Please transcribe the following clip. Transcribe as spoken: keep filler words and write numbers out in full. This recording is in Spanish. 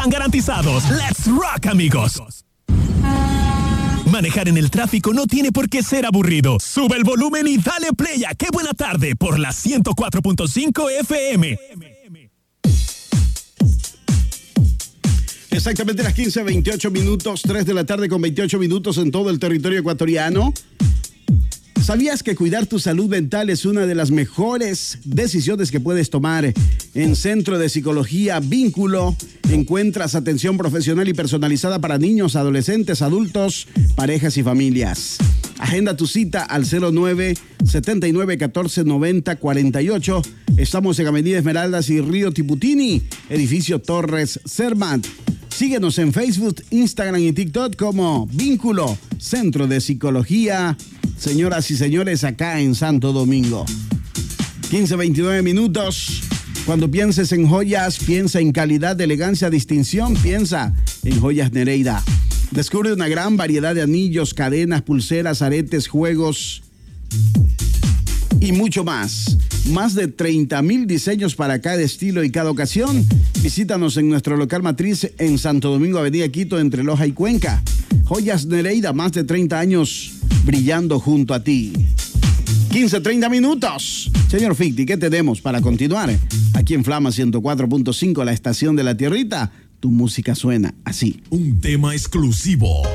están garantizados. ¡Let's rock, amigos! Manejar en el tráfico no tiene por qué ser aburrido. Sube el volumen y dale play a Qué Buena Tarde por la ciento cuatro punto cinco F M. Exactamente las quince veintiocho minutos, tres de la tarde con veintiocho minutos en todo el territorio ecuatoriano. ¿Sabías que cuidar tu salud mental es una de las mejores decisiones que puedes tomar? En Centro de Psicología Vínculo encuentras atención profesional y personalizada para niños, adolescentes, adultos, parejas y familias. Agenda tu cita al cero nueve setenta y nueve catorce noventa cuarenta y ocho. Estamos en Avenida Esmeraldas y Río Tiputini, edificio Torres Cermat. Síguenos en Facebook, Instagram y TikTok como Vínculo, Centro de Psicología. Señoras y señores, acá en Santo Domingo. quince veintinueve minutos. Cuando pienses en joyas, piensa en calidad, elegancia, distinción. Piensa en Joyas Nereida. Descubre una gran variedad de anillos, cadenas, pulseras, aretes, juegos y mucho más. Más de treinta mil diseños para cada estilo y cada ocasión. Visítanos en nuestro local matriz en Santo Domingo, Avenida Quito, entre Loja y Cuenca. Joyas Nereida, más de treinta años brillando junto a ti. quince treinta minutos. Señor Ficti, ¿qué tenemos para continuar? Aquí en Flama ciento cuatro punto cinco, la estación de la tierrita, tu música suena así. Un tema exclusivo